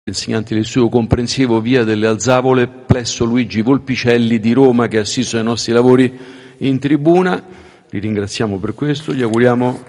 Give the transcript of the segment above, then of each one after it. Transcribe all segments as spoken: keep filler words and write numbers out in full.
insegnanti dell'Istituto Comprensivo Via delle Alzavole, presso Luigi Volpicelli di Roma, che ha assisto ai nostri lavori in tribuna. Li ringraziamo per questo, gli auguriamo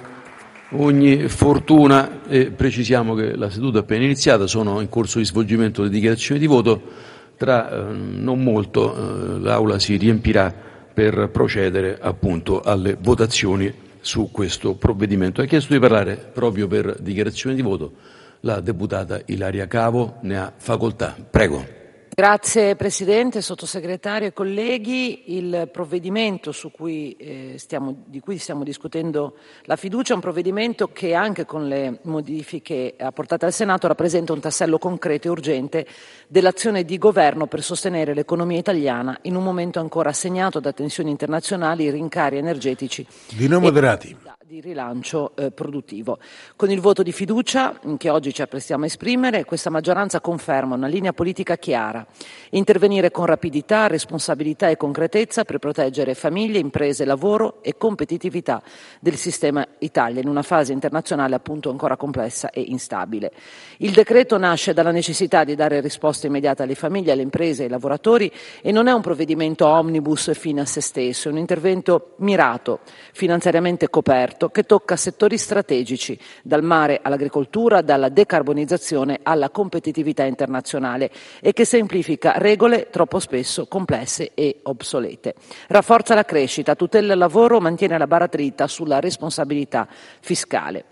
ogni fortuna e precisiamo che la seduta è appena iniziata, sono in corso di svolgimento le dichiarazioni di voto. Tra eh, non molto eh, l'Aula si riempirà per procedere appunto alle votazioni su questo provvedimento. Ha chiesto di parlare proprio per dichiarazione di voto la deputata Ilaria Cavo, ne ha facoltà. Prego. Grazie Presidente, Sottosegretario e colleghi. Il provvedimento su cui, eh, stiamo, di cui stiamo discutendo la fiducia è un provvedimento che anche con le modifiche apportate al Senato rappresenta un tassello concreto e urgente dell'azione di governo per sostenere l'economia italiana in un momento ancora segnato da tensioni internazionali, rincari energetici di non moderati. di rilancio eh, produttivo. Con il voto di fiducia che oggi ci apprestiamo a esprimere, questa maggioranza conferma una linea politica chiara: intervenire con rapidità, responsabilità e concretezza per proteggere famiglie, imprese, lavoro e competitività del sistema Italia in una fase internazionale appunto ancora complessa e instabile. Il decreto nasce dalla necessità di dare risposte immediate alle famiglie, alle imprese e ai lavoratori e non è un provvedimento omnibus fine a se stesso, è un intervento mirato, finanziariamente coperto, che tocca settori strategici, dal mare all'agricoltura, dalla decarbonizzazione alla competitività internazionale e che semplifica regole troppo spesso complesse e obsolete. Rafforza la crescita, tutela il lavoro, mantiene la barra dritta sulla responsabilità fiscale.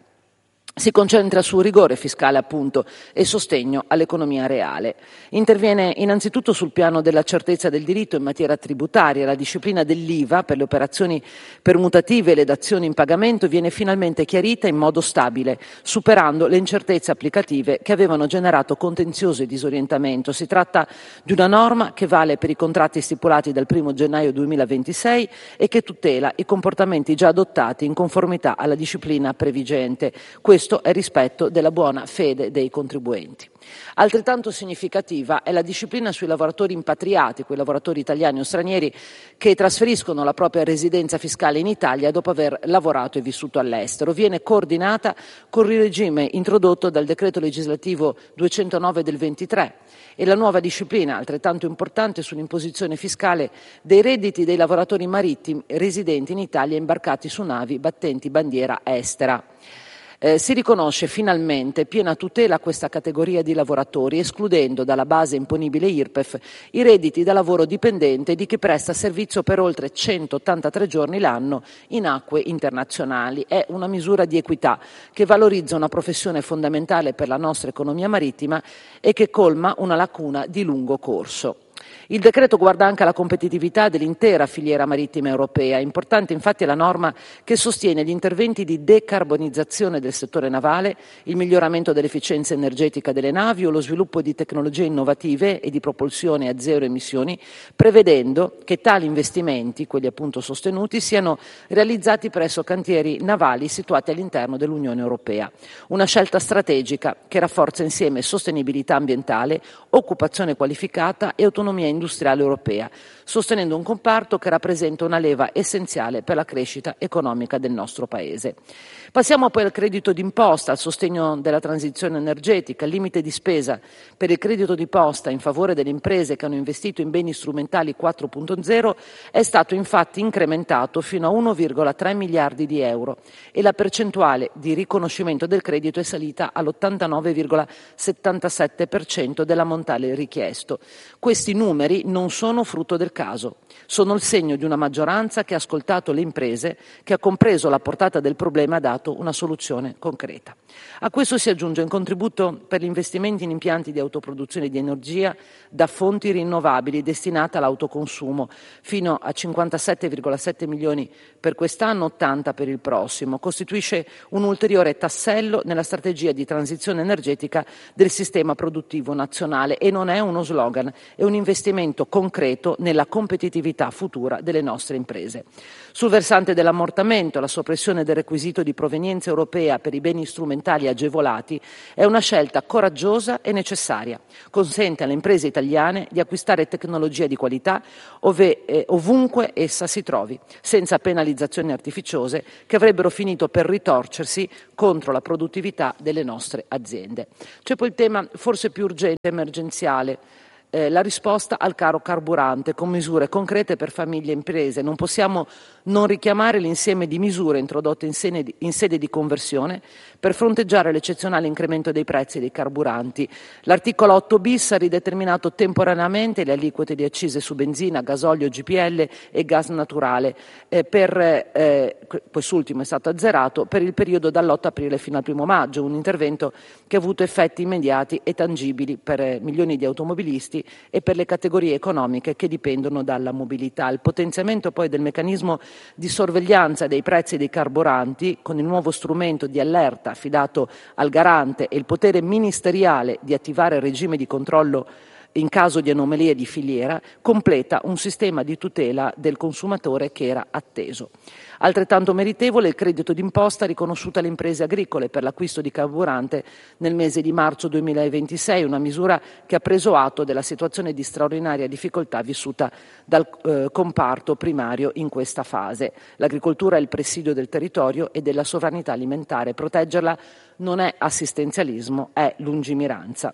Si concentra su rigore fiscale appunto e sostegno all'economia reale. Interviene innanzitutto sul piano della certezza del diritto in materia tributaria. La disciplina dell'I V A per le operazioni permutative e le dazioni in pagamento viene finalmente chiarita in modo stabile, superando le incertezze applicative che avevano generato contenzioso e disorientamento. Si tratta di una norma che vale per i contratti stipulati dal primo gennaio duemilaventisei e che tutela i comportamenti già adottati in conformità alla disciplina previgente. Questo è rispetto della buona fede dei contribuenti. Altrettanto significativa è la disciplina sui lavoratori impatriati, quei lavoratori italiani o stranieri che trasferiscono la propria residenza fiscale in Italia dopo aver lavorato e vissuto all'estero. Viene coordinata con il regime introdotto dal decreto legislativo duecentonove del ventitré e la nuova disciplina, altrettanto importante, sull'imposizione fiscale dei redditi dei lavoratori marittimi residenti in Italia imbarcati su navi battenti bandiera estera. Eh, si riconosce finalmente piena tutela a questa categoria di lavoratori, escludendo dalla base imponibile I R P E F i redditi da lavoro dipendente di chi presta servizio per oltre centottantatré giorni l'anno in acque internazionali. È una misura di equità che valorizza una professione fondamentale per la nostra economia marittima e che colma una lacuna di lungo corso. Il decreto guarda anche alla competitività dell'intera filiera marittima europea. Importante infatti è la norma che sostiene gli interventi di decarbonizzazione del settore navale, il miglioramento dell'efficienza energetica delle navi o lo sviluppo di tecnologie innovative e di propulsione a zero emissioni, prevedendo che tali investimenti, quelli appunto sostenuti, siano realizzati presso cantieri navali situati all'interno dell'Unione Europea. Una scelta strategica che rafforza insieme sostenibilità ambientale, occupazione qualificata e autonomia industriale europea, sostenendo un comparto che rappresenta una leva essenziale per la crescita economica del nostro Paese. Passiamo poi al credito d'imposta, al sostegno della transizione energetica. Il limite di spesa per il credito d'imposta in favore delle imprese che hanno investito in beni strumentali quattro punto zero è stato infatti incrementato fino a uno virgola tre miliardi di euro e la percentuale di riconoscimento del credito è salita all'ottantanove virgola settantasette per cento dell'ammontare richiesto. Questi numeri non sono frutto del caso, sono il segno di una maggioranza che ha ascoltato le imprese, che ha compreso la portata del problema e ha dato una soluzione concreta. A questo si aggiunge un contributo per gli investimenti in impianti di autoproduzione di energia da fonti rinnovabili destinata all'autoconsumo, fino a cinquantasette virgola sette milioni per quest'anno, ottanta per il prossimo. Costituisce un ulteriore tassello nella strategia di transizione energetica del sistema produttivo nazionale e non è uno slogan, è un investimento concreto nella competitività futura delle nostre imprese. Sul versante dell'ammortamento, la soppressione del requisito di provenienza europea per i beni strumentali agevolati è una scelta coraggiosa e necessaria. Consente alle imprese italiane di acquistare tecnologia di qualità ove, eh, ovunque essa si trovi, senza penalizzazioni artificiose che avrebbero finito per ritorcersi contro la produttività delle nostre aziende. C'è poi il tema forse più urgente e emergenziale, Eh, la risposta al caro carburante con misure concrete per famiglie e imprese. Non possiamo non richiamare l'insieme di misure introdotte in sede, di, in sede di conversione per fronteggiare l'eccezionale incremento dei prezzi dei carburanti. L'articolo otto bis ha rideterminato temporaneamente le aliquote di accise su benzina, gasolio, G P L e gas naturale, eh, per, eh, quest'ultimo è stato azzerato, per il periodo dall'otto aprile fino al primo maggio, un intervento che ha avuto effetti immediati e tangibili per eh, milioni di automobilisti e per le categorie economiche che dipendono dalla mobilità. Il potenziamento poi del meccanismo di sorveglianza dei prezzi dei carburanti con il nuovo strumento di allerta affidato al garante e il potere ministeriale di attivare il regime di controllo in caso di anomalie di filiera, completa un sistema di tutela del consumatore che era atteso. Altrettanto meritevole il credito d'imposta riconosciuto alle imprese agricole per l'acquisto di carburante nel mese di marzo duemilaventisei, una misura che ha preso atto della situazione di straordinaria difficoltà vissuta dal eh, comparto primario in questa fase. L'agricoltura è il presidio del territorio e della sovranità alimentare. Proteggerla non è assistenzialismo, è lungimiranza.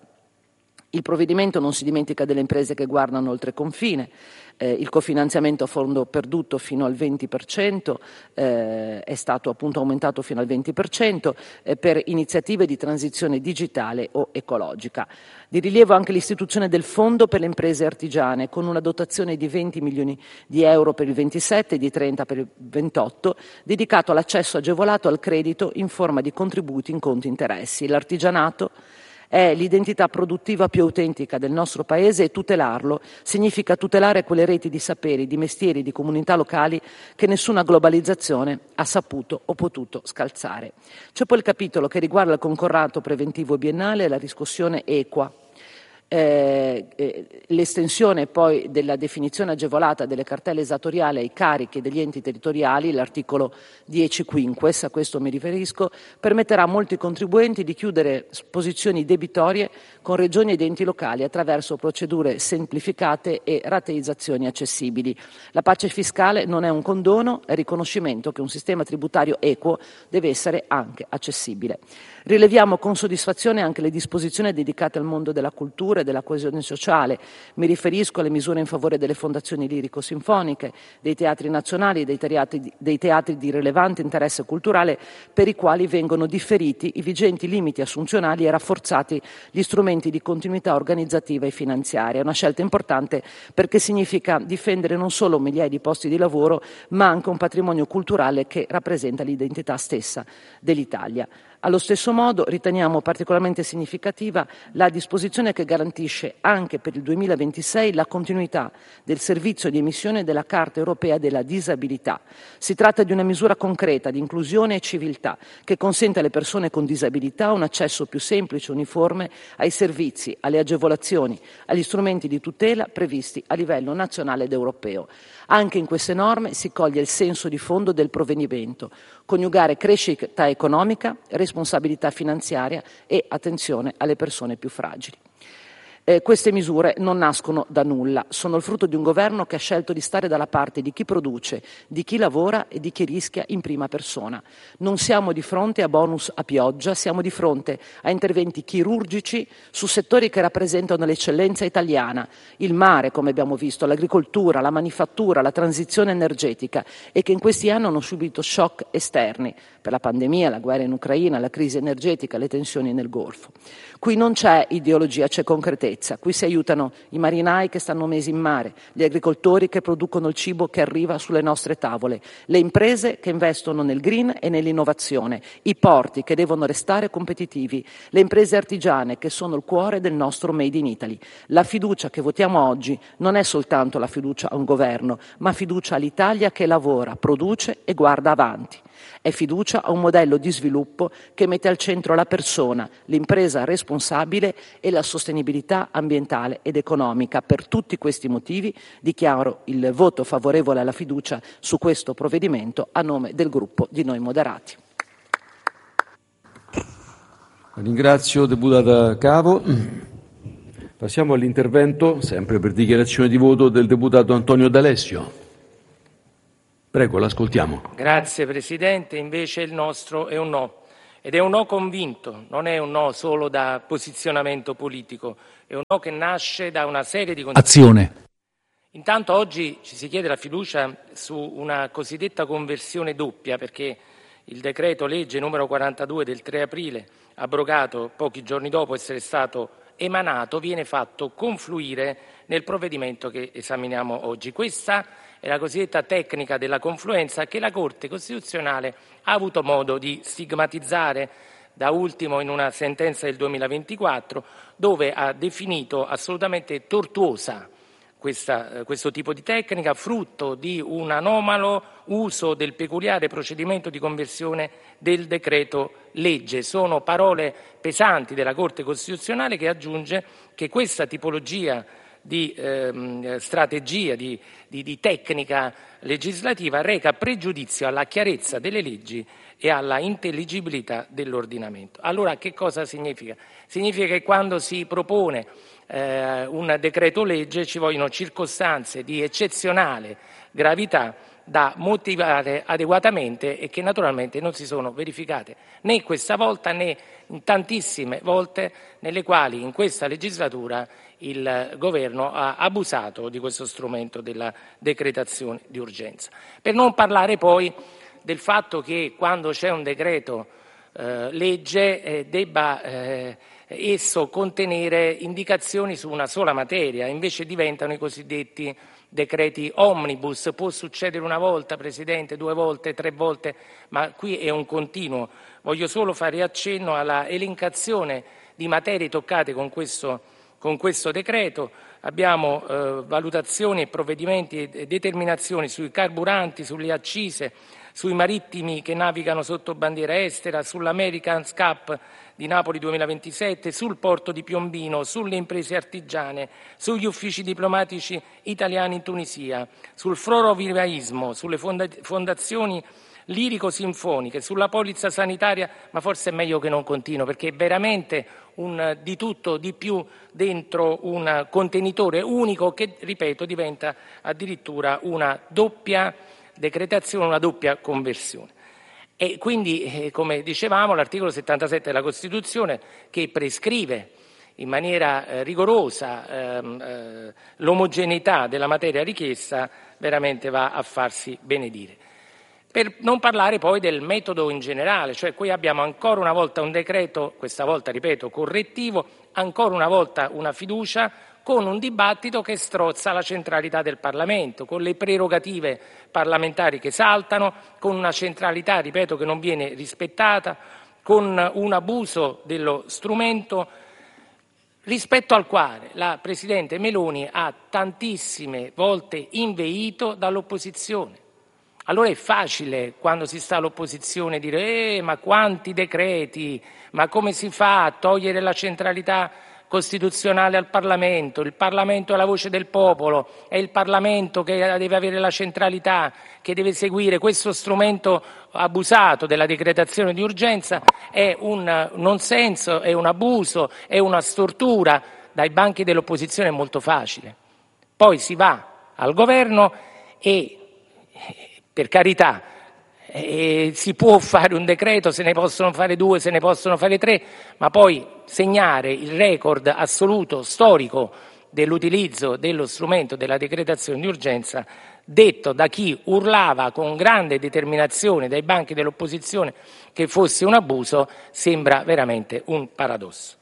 Il provvedimento non si dimentica delle imprese che guardano oltre confine, eh, il cofinanziamento a fondo perduto fino al venti per cento, eh, è stato appunto aumentato fino al venti per cento eh, per iniziative di transizione digitale o ecologica. Di rilievo anche l'istituzione del Fondo per le imprese artigiane, con una dotazione di venti milioni di euro per il ventisette e di trenta per il ventotto, dedicato all'accesso agevolato al credito in forma di contributi in conti interessi. L'artigianato è l'identità produttiva più autentica del nostro Paese e tutelarlo significa tutelare quelle reti di saperi, di mestieri, di comunità locali che nessuna globalizzazione ha saputo o potuto scalzare. C'è poi il capitolo che riguarda il concordato preventivo biennale e la riscossione equa. Eh, eh, l'estensione poi della definizione agevolata delle cartelle esattoriali ai carichi degli enti territoriali, l'articolo dieci quinques, a questo mi riferisco, permetterà a molti contribuenti di chiudere posizioni debitorie con regioni ed enti locali attraverso procedure semplificate e rateizzazioni accessibili. La pace fiscale non è un condono, è riconoscimento che un sistema tributario equo deve essere anche accessibile. Rileviamo con soddisfazione anche le disposizioni dedicate al mondo della cultura e della coesione sociale. Mi riferisco alle misure in favore delle fondazioni lirico-sinfoniche, dei teatri nazionali e dei teatri, dei teatri di rilevante interesse culturale per i quali vengono differiti i vigenti limiti assunzionali e rafforzati gli strumenti di continuità organizzativa e finanziaria. È una scelta importante perché significa difendere non solo migliaia di posti di lavoro, ma anche un patrimonio culturale che rappresenta l'identità stessa dell'Italia. Allo stesso modo riteniamo particolarmente significativa la disposizione che garantisce anche per il duemilaventisei la continuità del servizio di emissione della Carta europea della disabilità. Si tratta di una misura concreta di inclusione e civiltà che consente alle persone con disabilità un accesso più semplice e uniforme ai servizi, alle agevolazioni, agli strumenti di tutela previsti a livello nazionale ed europeo. Anche in queste norme si coglie il senso di fondo del provvedimento, coniugare crescita economica, responsabilità finanziaria e attenzione alle persone più fragili. Eh, queste misure non nascono da nulla, sono il frutto di un governo che ha scelto di stare dalla parte di chi produce, di chi lavora e di chi rischia in prima persona. Non siamo di fronte a bonus a pioggia, siamo di fronte a interventi chirurgici su settori che rappresentano l'eccellenza italiana, il mare, come abbiamo visto, l'agricoltura, la manifattura, la transizione energetica e che in questi anni hanno subito shock esterni per la pandemia, la guerra in Ucraina, la crisi energetica, le tensioni nel Golfo. Qui non c'è ideologia, c'è concretezza. Qui si aiutano i marinai che stanno mesi in mare, gli agricoltori che producono il cibo che arriva sulle nostre tavole, le imprese che investono nel green e nell'innovazione, i porti che devono restare competitivi, le imprese artigiane che sono il cuore del nostro Made in Italy. La fiducia che votiamo oggi non è soltanto la fiducia a un governo, ma fiducia all'Italia che lavora, produce e guarda avanti. È fiducia a un modello di sviluppo che mette al centro la persona, l'impresa responsabile e la sostenibilità ambientale ed economica. Per tutti questi motivi dichiaro il voto favorevole alla fiducia su questo provvedimento a nome del gruppo di Noi Moderati. Ringrazio deputata Cavo. Passiamo all'intervento, sempre per dichiarazione di voto, del deputato Antonio D'Alessio. Prego, l'ascoltiamo. Grazie Presidente, invece il nostro è un no, ed è un no convinto, non è un no solo da posizionamento politico, è un no che nasce da una serie di condizioni. Azione. Intanto oggi ci si chiede la fiducia su una cosiddetta conversione doppia, perché il decreto legge numero quarantadue del tre aprile, abrogato pochi giorni dopo essere stato emanato, viene fatto confluire nel provvedimento che esaminiamo oggi. Questa è la cosiddetta tecnica della confluenza che la Corte Costituzionale ha avuto modo di stigmatizzare, da ultimo in una sentenza del duemilaventiquattro, dove ha definito assolutamente tortuosa questa, questo tipo di tecnica, frutto di un anomalo uso del peculiare procedimento di conversione del decreto legge. Sono parole pesanti della Corte Costituzionale, che aggiunge che questa tipologia di ehm, strategia, di, di, di tecnica legislativa reca pregiudizio alla chiarezza delle leggi e alla intelligibilità dell'ordinamento. Allora che cosa significa? Significa che quando si propone eh, un decreto legge ci vogliono circostanze di eccezionale gravità da motivare adeguatamente e che naturalmente non si sono verificate né questa volta né in tantissime volte nelle quali in questa legislatura il Governo ha abusato di questo strumento della decretazione di urgenza. Per non parlare poi del fatto che quando c'è un decreto eh, legge eh, debba eh, esso contenere indicazioni su una sola materia, invece diventano i cosiddetti decreti omnibus. Può succedere una volta, Presidente, due volte, tre volte, ma qui è un continuo. Voglio solo fare accenno alla elencazione di materie toccate con questo, con questo decreto. Abbiamo eh, valutazioni e provvedimenti e determinazioni sui carburanti, sulle accise, sui marittimi che navigano sotto bandiera estera, sull'American's Cup di Napoli duemilaventisette, sul porto di Piombino, sulle imprese artigiane, sugli uffici diplomatici italiani in Tunisia, sul florovivaismo, sulle fonda- fondazioni lirico-sinfoniche, sulla polizza sanitaria, ma forse è meglio che non continuo, perché è veramente un di tutto di più dentro un contenitore unico che, ripeto, diventa addirittura una doppia decretazione, una doppia conversione. E quindi, eh, come dicevamo, l'articolo settantasette della Costituzione, che prescrive in maniera eh, rigorosa ehm, eh, l'omogeneità della materia richiesta, veramente va a farsi benedire. Per non parlare poi del metodo in generale, cioè qui abbiamo ancora una volta un decreto, questa volta, ripeto, correttivo, ancora una volta una fiducia, con un dibattito che strozza la centralità del Parlamento, con le prerogative parlamentari che saltano, con una centralità, ripeto, che non viene rispettata, con un abuso dello strumento rispetto al quale la Presidente Meloni ha tantissime volte inveito dall'opposizione. Allora è facile, quando si sta all'opposizione, dire eh, ma quanti decreti, ma come si fa a togliere la centralità costituzionale al Parlamento? Il Parlamento è la voce del popolo, è il Parlamento che deve avere la centralità, che deve seguire questo strumento abusato della decretazione di urgenza. È un non senso, è un abuso, è una stortura. Dai banchi dell'opposizione è molto facile. Poi si va al governo e, per carità, eh, si può fare un decreto, se ne possono fare due, se ne possono fare tre, ma poi segnare il record assoluto, storico, dell'utilizzo dello strumento della decretazione di urgenza, detto da chi urlava con grande determinazione dai banchi dell'opposizione che fosse un abuso, sembra veramente un paradosso.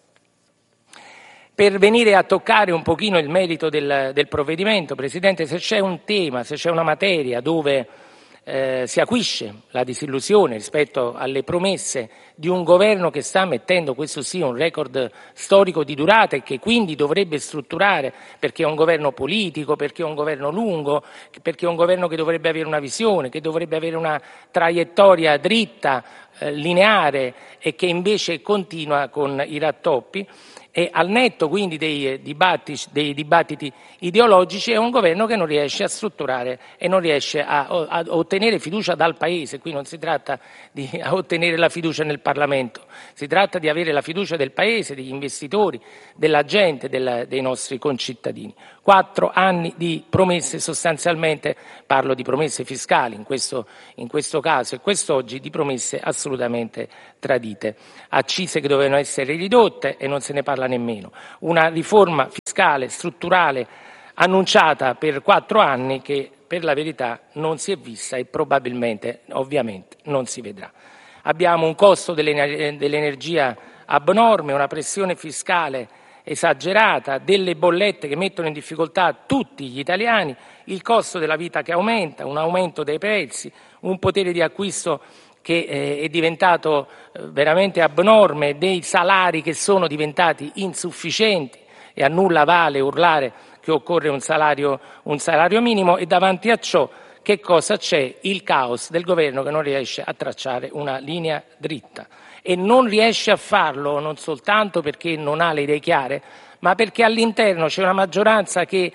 Per venire a toccare un pochino il merito del, del provvedimento, Presidente, se c'è un tema, se c'è una materia dove eh, si acuisce la disillusione rispetto alle promesse di un governo che sta mettendo, questo sì, un record storico di durata e che quindi dovrebbe strutturare, perché è un governo politico, perché è un governo lungo, perché è un governo che dovrebbe avere una visione, che dovrebbe avere una traiettoria dritta, eh, lineare, e che invece continua con i rattoppi. E al netto quindi dei dibattiti, dei dibattiti ideologici, è un governo che non riesce a strutturare e non riesce a, a ottenere fiducia dal Paese. Qui non si tratta di ottenere la fiducia nel Parlamento, si tratta di avere la fiducia del Paese, degli investitori, della gente, del, dei nostri concittadini. Quattro anni di promesse, sostanzialmente parlo di promesse fiscali in questo, in questo caso, e quest'oggi di promesse assolutamente tradite. Accise che dovevano essere ridotte e non se ne parla nemmeno. Una riforma fiscale strutturale annunciata per quattro anni che per la verità non si è vista e probabilmente, ovviamente, non si vedrà. Abbiamo un costo dell'energia abnorme, una pressione fiscale esagerata, delle bollette che mettono in difficoltà tutti gli italiani, il costo della vita che aumenta, un aumento dei prezzi, un potere di acquisto che eh, è diventato eh, veramente abnorme, dei salari che sono diventati insufficienti e a nulla vale urlare che occorre un salario, un salario minimo, e davanti a ciò che cosa c'è? Il caos del governo che non riesce a tracciare una linea dritta. E non riesce a farlo non soltanto perché non ha le idee chiare, ma perché all'interno c'è una maggioranza che,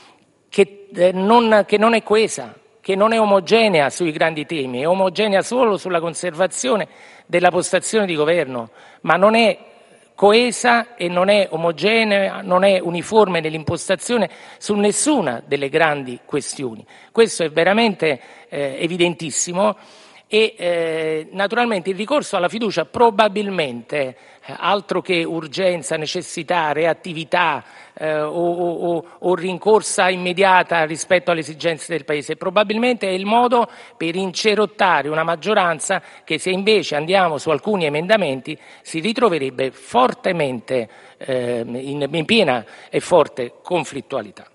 che, eh, non, che non è coesa, che non è omogenea sui grandi temi, è omogenea solo sulla conservazione della postazione di governo, ma non è coesa e non è omogenea, non è uniforme nell'impostazione su nessuna delle grandi questioni. Questo è veramente eh, evidentissimo. E eh, naturalmente il ricorso alla fiducia probabilmente, eh, altro che urgenza, necessità, reattività eh, o, o, o rincorsa immediata rispetto alle esigenze del Paese, probabilmente è il modo per incerottare una maggioranza che, se invece andiamo su alcuni emendamenti, si ritroverebbe fortemente eh, in, in piena e forte conflittualità.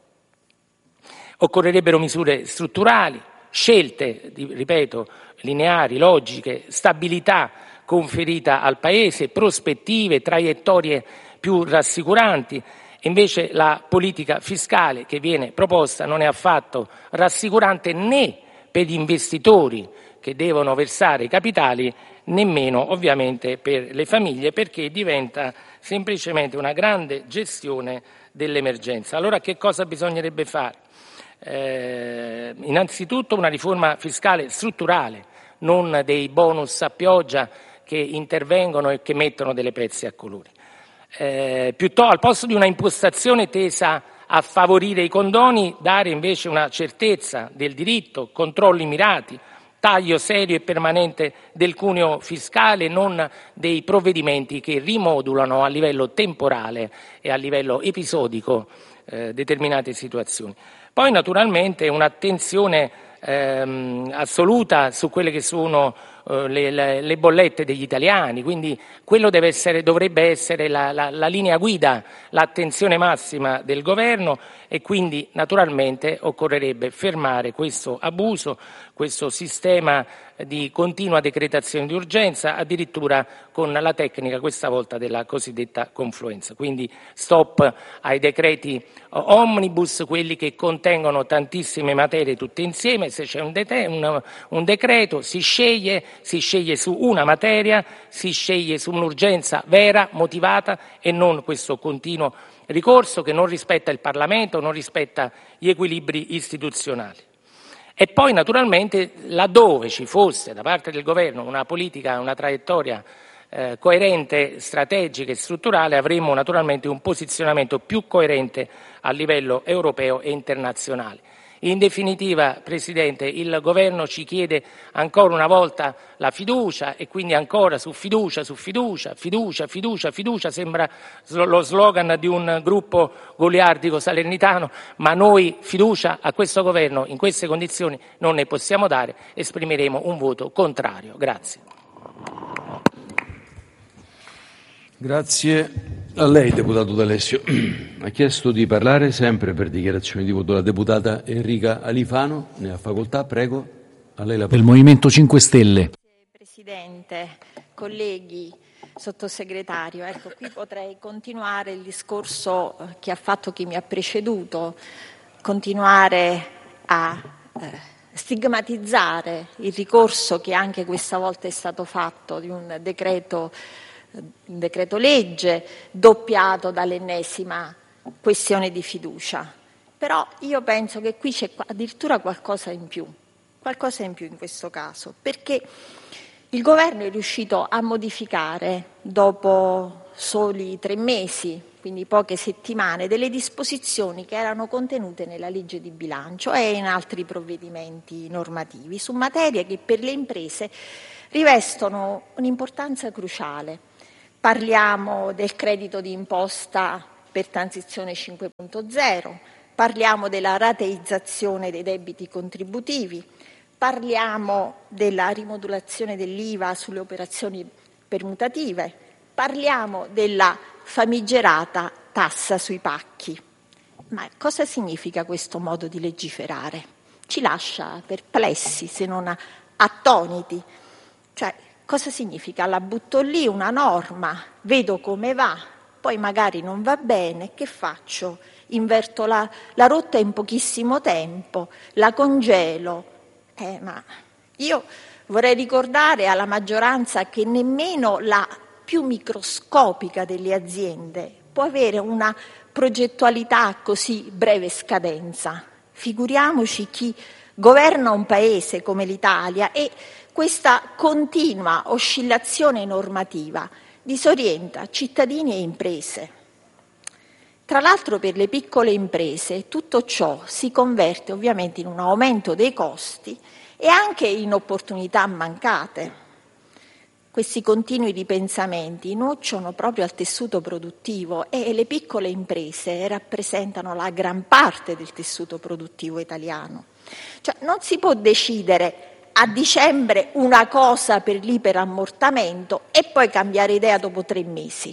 Occorrerebbero misure strutturali, scelte, ripeto, lineari, logiche, stabilità conferita al Paese, prospettive, traiettorie più rassicuranti. Invece la politica fiscale che viene proposta non è affatto rassicurante né per gli investitori che devono versare i capitali, nemmeno ovviamente per le famiglie, perché diventa semplicemente una grande gestione dell'emergenza. Allora che cosa bisognerebbe fare? Eh, innanzitutto una riforma fiscale strutturale, non dei bonus a pioggia che intervengono e che mettono delle pezze a colori. Eh, piuttosto, al posto di una impostazione tesa a favorire i condoni, dare invece una certezza del diritto, controlli mirati, taglio serio e permanente del cuneo fiscale, non dei provvedimenti che rimodulano a livello temporale e a livello episodico eh, determinate situazioni. Poi naturalmente un'attenzione ehm, assoluta su quelle che sono eh, le, le, le bollette degli italiani, quindi quello deve essere, dovrebbe essere la, la, la linea guida, l'attenzione massima del governo, e quindi naturalmente occorrerebbe fermare questo abuso, questo sistema di continua decretazione di urgenza, addirittura con la tecnica questa volta della cosiddetta confluenza. Quindi stop ai decreti omnibus, quelli che contengono tantissime materie tutte insieme. Se c'è un, de- un, un decreto si sceglie, si sceglie su una materia, si sceglie su un'urgenza vera, motivata, e non questo continuo ricorso che non rispetta il Parlamento, non rispetta gli equilibri istituzionali. E poi naturalmente laddove ci fosse da parte del governo una politica, una traiettoria eh, coerente, strategica e strutturale, avremmo naturalmente un posizionamento più coerente a livello europeo e internazionale. In definitiva, Presidente, il governo ci chiede ancora una volta la fiducia, e quindi ancora su fiducia, su fiducia, fiducia, fiducia, fiducia, sembra lo slogan di un gruppo goliardico salernitano, ma noi fiducia a questo governo in queste condizioni non ne possiamo dare, esprimeremo un voto contrario. Grazie. Grazie a lei, deputato D'Alessio. Ha chiesto di parlare sempre per dichiarazione di voto la deputata Enrica Alifano. Ne ha facoltà, prego. A lei la del Movimento cinque Stelle. Presidente, colleghi, sottosegretario, ecco, qui potrei continuare il discorso che ha fatto chi mi ha preceduto, continuare a eh, stigmatizzare il ricorso che anche questa volta è stato fatto di un decreto, un decreto legge doppiato dall'ennesima questione di fiducia. Però io penso che qui c'è addirittura qualcosa in più, qualcosa in più in questo caso, perché il Governo è riuscito a modificare, dopo soli tre mesi, quindi poche settimane, delle disposizioni che erano contenute nella legge di bilancio e in altri provvedimenti normativi su materie che per le imprese rivestono un'importanza cruciale. Parliamo del credito di imposta per transizione cinque punto zero, parliamo della rateizzazione dei debiti contributivi, parliamo della rimodulazione dell'I V A sulle operazioni permutative, parliamo della famigerata tassa sui pacchi. Ma cosa significa questo modo di legiferare? Ci lascia perplessi, se non attoniti. Cioè, cosa significa? La butto lì una norma, vedo come va, poi magari non va bene, che faccio? Inverto la, la rotta in pochissimo tempo, la congelo. Eh, ma io vorrei ricordare alla maggioranza che nemmeno la più microscopica delle aziende può avere una progettualità a così breve scadenza. Figuriamoci chi governa un paese come l'Italia e questa continua oscillazione normativa disorienta cittadini e imprese. Tra l'altro per le piccole imprese tutto ciò si converte ovviamente in un aumento dei costi e anche in opportunità mancate. Questi continui ripensamenti nuocciono proprio al tessuto produttivo e le piccole imprese rappresentano la gran parte del tessuto produttivo italiano. Cioè, non si può decidere a dicembre una cosa per l'iperammortamento e poi cambiare idea dopo tre mesi.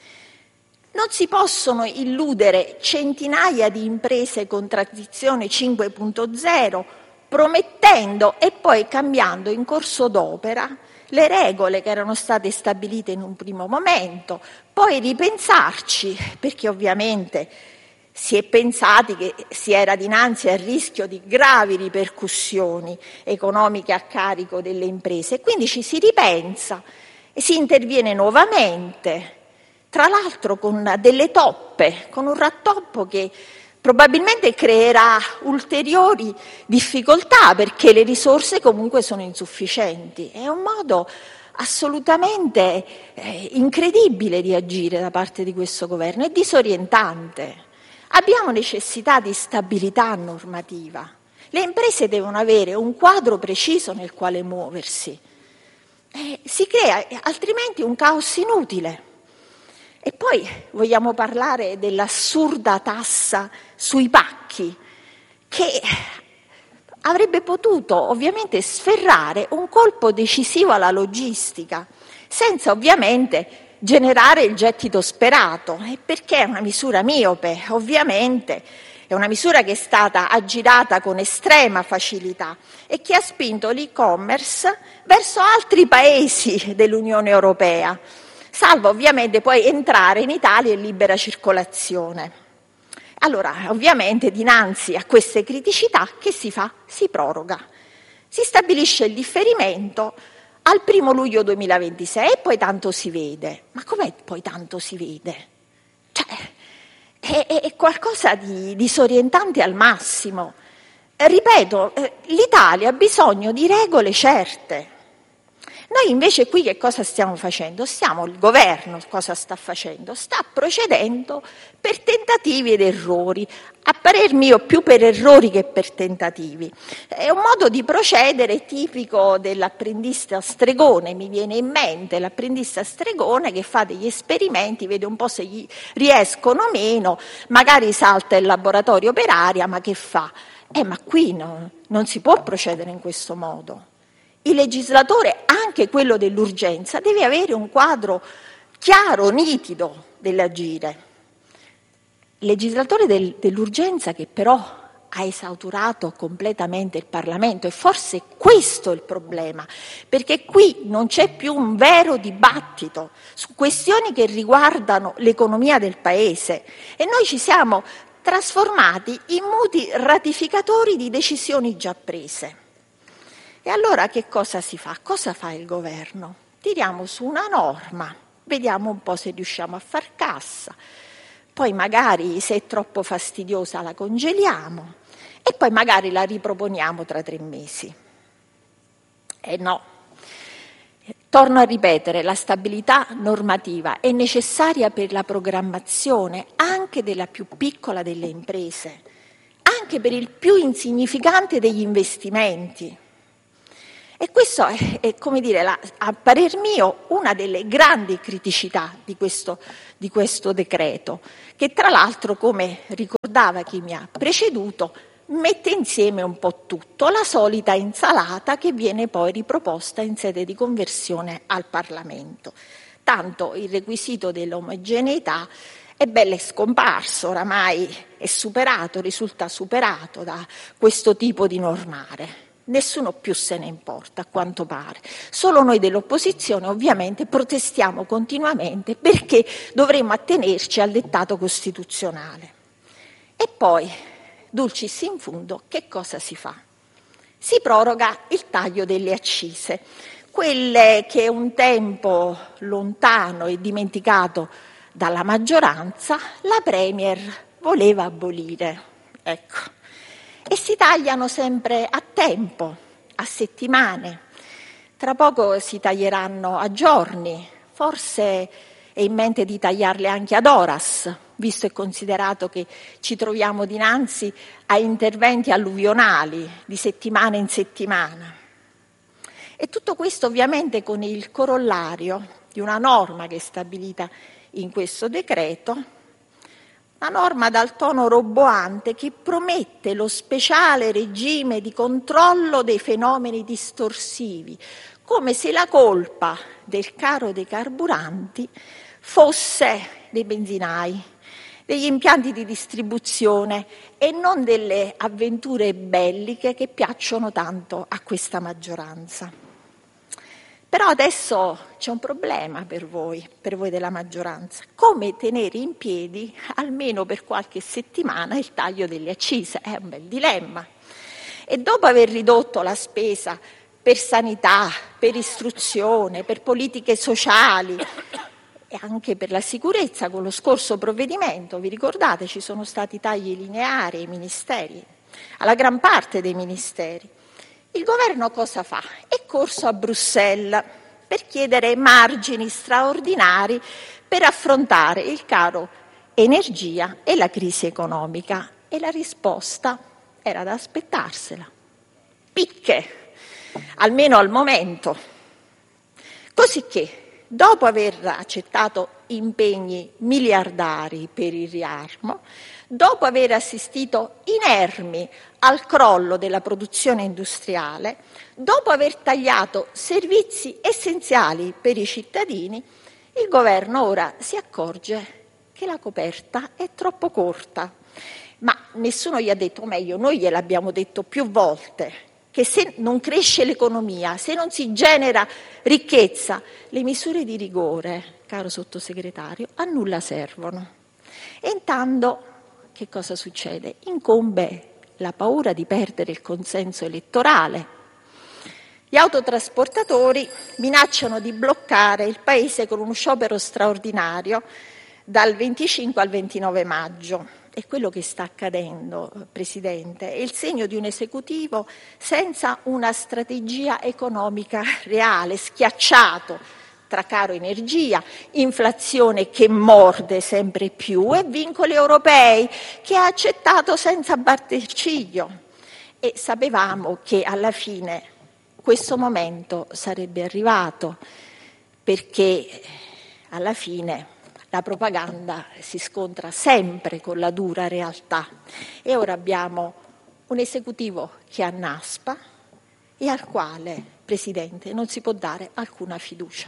Non si possono illudere centinaia di imprese con transizione cinque punto zero promettendo e poi cambiando in corso d'opera le regole che erano state stabilite in un primo momento, poi ripensarci, perché ovviamente si è pensati che si era dinanzi al rischio di gravi ripercussioni economiche a carico delle imprese, quindi ci si ripensa e si interviene nuovamente, tra l'altro con delle toppe, con un rattoppo che probabilmente creerà ulteriori difficoltà perché le risorse comunque sono insufficienti. È un modo assolutamente eh, incredibile di agire da parte di questo governo, è disorientante. Abbiamo necessità di stabilità normativa. Le imprese devono avere un quadro preciso nel quale muoversi. Eh, si crea altrimenti un caos inutile. E poi vogliamo parlare dell'assurda tassa sui pacchi, che avrebbe potuto ovviamente sferrare un colpo decisivo alla logistica, senza ovviamente generare il gettito sperato, e perché è una misura miope, ovviamente è una misura che è stata aggirata con estrema facilità e che ha spinto l'e-commerce verso altri paesi dell'Unione Europea, salvo ovviamente poi entrare in Italia in libera circolazione. Allora, ovviamente, dinanzi a queste criticità, che si fa? Si proroga. Si stabilisce il differimento al primo luglio duemilaventisei e poi tanto si vede. Ma com'è poi tanto si vede? Cioè, è, è qualcosa di disorientante al massimo. Ripeto, l'Italia ha bisogno di regole certe. Noi invece qui che cosa stiamo facendo? Stiamo, il governo cosa sta facendo? Sta procedendo per tentativi ed errori, a parer mio più per errori che per tentativi. È un modo di procedere tipico dell'apprendista stregone, mi viene in mente l'apprendista stregone che fa degli esperimenti, vede un po' se gli riescono o meno, magari salta il laboratorio per aria, ma che fa? Eh, ma qui no, non si può procedere in questo modo. Il legislatore, anche quello dell'urgenza, deve avere un quadro chiaro, nitido dell'agire. Il legislatore del, dell'urgenza che però ha esautorato completamente il Parlamento, e forse questo è il problema, perché qui non c'è più un vero dibattito su questioni che riguardano l'economia del Paese, e noi ci siamo trasformati in muti ratificatori di decisioni già prese. E allora che cosa si fa? Cosa fa il governo? Tiriamo su una norma, vediamo un po' se riusciamo a far cassa, poi magari se è troppo fastidiosa la congeliamo e poi magari la riproponiamo tra tre mesi. E no, torno a ripetere, la stabilità normativa è necessaria per la programmazione anche della più piccola delle imprese, anche per il più insignificante degli investimenti. E questo è, è come dire, la, a parer mio, una delle grandi criticità di questo, di questo decreto, che tra l'altro, come ricordava chi mi ha preceduto, mette insieme un po' tutto, la solita insalata che viene poi riproposta in sede di conversione al Parlamento. Tanto il requisito dell'omogeneità è bello, è scomparso, oramai è superato, risulta superato da questo tipo di normare. Nessuno più se ne importa, a quanto pare. Solo noi dell'opposizione ovviamente protestiamo continuamente perché dovremmo attenerci al dettato costituzionale. E poi, dulcis in fundo, che cosa si fa? Si proroga il taglio delle accise, quelle che un tempo lontano e dimenticato dalla maggioranza la Premier voleva abolire. Ecco. E si tagliano sempre a tempo, a settimane. Tra poco si taglieranno a giorni, forse è in mente di tagliarle anche ad horas, visto e considerato che ci troviamo dinanzi a interventi alluvionali di settimana in settimana. E tutto questo ovviamente con il corollario di una norma che è stabilita in questo decreto, una norma dal tono roboante che promette lo speciale regime di controllo dei fenomeni distorsivi, come se la colpa del caro dei carburanti fosse dei benzinai, degli impianti di distribuzione e non delle avventure belliche che piacciono tanto a questa maggioranza. Però adesso c'è un problema per voi, per voi della maggioranza: come tenere in piedi almeno per qualche settimana il taglio delle accise. È un bel dilemma. E dopo aver ridotto la spesa per sanità, per istruzione, per politiche sociali e anche per la sicurezza con lo scorso provvedimento, vi ricordate, ci sono stati tagli lineari ai ministeri, alla gran parte dei ministeri. Il governo cosa fa? È corso a Bruxelles per chiedere margini straordinari per affrontare il caro energia e la crisi economica, e la risposta era da aspettarsela. Picche, almeno al momento. Cosicché, dopo aver accettato impegni miliardari per il riarmo, dopo aver assistito inermi al crollo della produzione industriale, dopo aver tagliato servizi essenziali per i cittadini, il governo ora si accorge che la coperta è troppo corta. Ma nessuno gli ha detto, o meglio, noi gliel'abbiamo detto più volte, che se non cresce l'economia, se non si genera ricchezza, le misure di rigore, caro sottosegretario, a nulla servono. E intanto che cosa succede? Incombe la paura di perdere il consenso elettorale. Gli autotrasportatori minacciano di bloccare il Paese con uno sciopero straordinario dal venticinque al ventinove maggio. È quello che sta accadendo, Presidente, è il segno di un esecutivo senza una strategia economica reale, schiacciato tra caro energia, inflazione che morde sempre più e vincoli europei che ha accettato senza batter ciglio. E sapevamo che alla fine questo momento sarebbe arrivato, perché alla fine la propaganda si scontra sempre con la dura realtà, e ora abbiamo un esecutivo che annaspa e al quale, Presidente, non si può dare alcuna fiducia.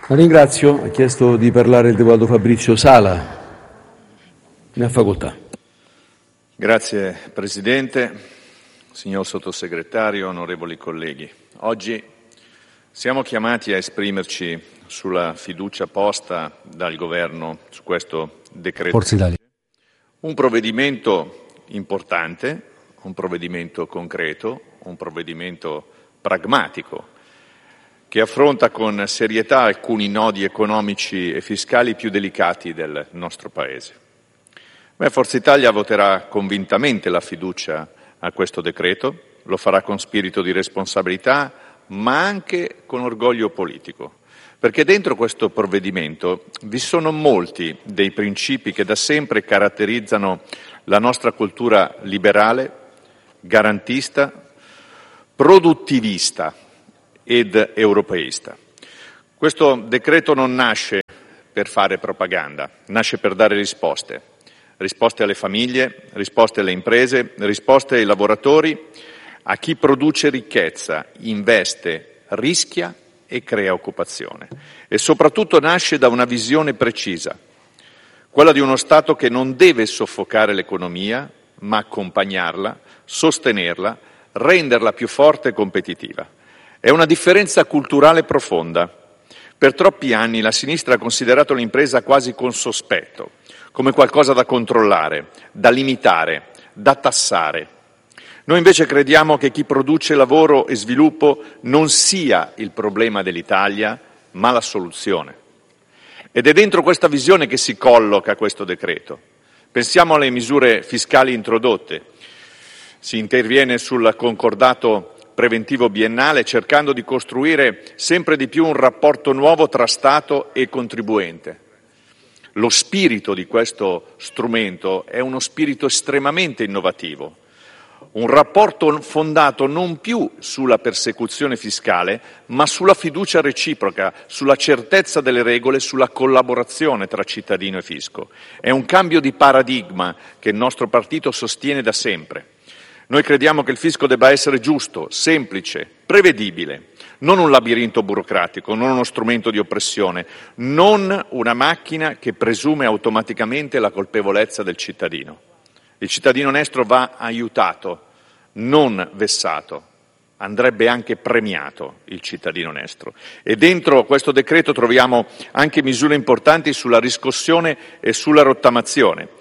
La ringrazio. Ha chiesto di parlare il deputato Fabrizio Sala. Ne ha facoltà. Grazie Presidente, signor Sottosegretario, onorevoli colleghi. Oggi siamo chiamati a esprimerci sulla fiducia posta dal Governo su questo decreto. Forza Italia. Un provvedimento importante, un provvedimento concreto, un provvedimento pragmatico che affronta con serietà alcuni nodi economici e fiscali più delicati del nostro Paese. Beh, Forza Italia voterà convintamente la fiducia a questo decreto, lo farà con spirito di responsabilità, ma anche con orgoglio politico, perché dentro questo provvedimento vi sono molti dei principi che da sempre caratterizzano la nostra cultura liberale, garantista, produttivista ed europeista. Questo decreto non nasce per fare propaganda, nasce per dare risposte. Risposte alle famiglie, risposte alle imprese, risposte ai lavoratori, a chi produce ricchezza, investe, rischia e crea occupazione. E soprattutto nasce da una visione precisa, quella di uno Stato che non deve soffocare l'economia, ma accompagnarla, sostenerla, renderla più forte e competitiva. È una differenza culturale profonda. Per troppi anni la sinistra ha considerato l'impresa quasi con sospetto, come qualcosa da controllare, da limitare, da tassare. Noi invece crediamo che chi produce lavoro e sviluppo non sia il problema dell'Italia, ma la soluzione. Ed è dentro questa visione che si colloca questo decreto. Pensiamo alle misure fiscali introdotte. Si interviene sul concordato preventivo biennale cercando di costruire sempre di più un rapporto nuovo tra Stato e contribuente. Lo spirito di questo strumento è uno spirito estremamente innovativo, un rapporto fondato non più sulla persecuzione fiscale, ma sulla fiducia reciproca, sulla certezza delle regole, sulla collaborazione tra cittadino e fisco. È un cambio di paradigma che il nostro partito sostiene da sempre. Noi crediamo che il fisco debba essere giusto, semplice, prevedibile, non un labirinto burocratico, non uno strumento di oppressione, non una macchina che presume automaticamente la colpevolezza del cittadino. Il cittadino onesto va aiutato, non vessato. Andrebbe anche premiato il cittadino onesto. E dentro questo decreto troviamo anche misure importanti sulla riscossione e sulla rottamazione.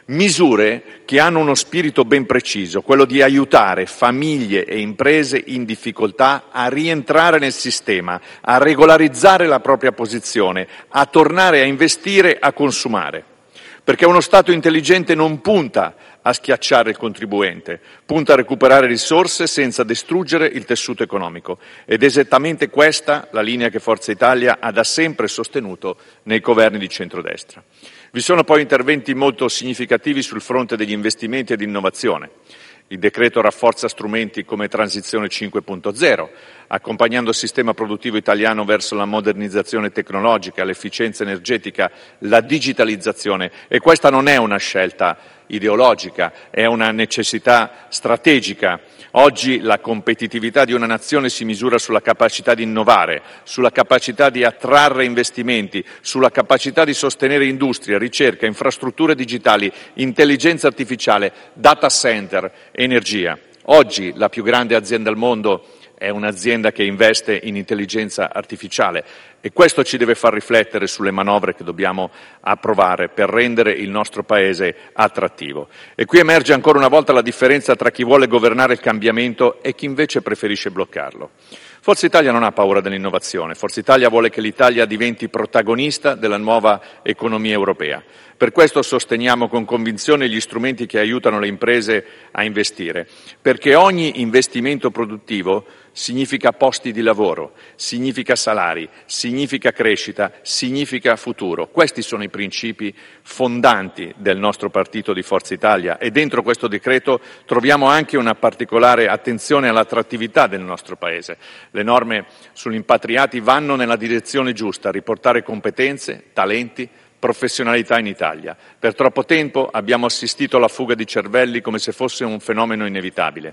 Misure che hanno uno spirito ben preciso, quello di aiutare famiglie e imprese in difficoltà a rientrare nel sistema, a regolarizzare la propria posizione, a tornare a investire, a consumare. Perché uno Stato intelligente non punta a schiacciare il contribuente, punta a recuperare risorse senza distruggere il tessuto economico. Ed è esattamente questa la linea che Forza Italia ha da sempre sostenuto nei governi di centrodestra. Vi sono poi interventi molto significativi sul fronte degli investimenti e dell'innovazione. Il decreto rafforza strumenti come Transizione cinque punto zero, accompagnando il sistema produttivo italiano verso la modernizzazione tecnologica, l'efficienza energetica, la digitalizzazione. E questa non è una scelta ideologica, è una necessità strategica. Oggi la competitività di una nazione si misura sulla capacità di innovare, sulla capacità di attrarre investimenti, sulla capacità di sostenere industria, ricerca, infrastrutture digitali, intelligenza artificiale, data center, energia. Oggi la più grande azienda al mondo è un'azienda che investe in intelligenza artificiale e questo ci deve far riflettere sulle manovre che dobbiamo approvare per rendere il nostro Paese attrattivo. E qui emerge ancora una volta la differenza tra chi vuole governare il cambiamento e chi invece preferisce bloccarlo. Forza Italia non ha paura dell'innovazione, Forza Italia vuole che l'Italia diventi protagonista della nuova economia europea. Per questo sosteniamo con convinzione gli strumenti che aiutano le imprese a investire, perché ogni investimento produttivo significa posti di lavoro, significa salari, significa crescita, significa futuro. Questi sono i principi fondanti del nostro partito di Forza Italia e dentro questo decreto troviamo anche una particolare attenzione all'attrattività del nostro Paese. Le norme sugli impatriati vanno nella direzione giusta, riportare competenze, talenti, professionalità in Italia. Per troppo tempo abbiamo assistito alla fuga di cervelli come se fosse un fenomeno inevitabile.